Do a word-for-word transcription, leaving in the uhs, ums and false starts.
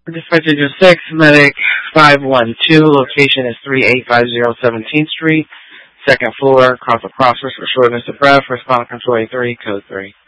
Dispatcher six, medic five one two, location is three eight five zero seventeenth Street, second floor, cause of phosphorus for shortness of breath, respond control A three, code three.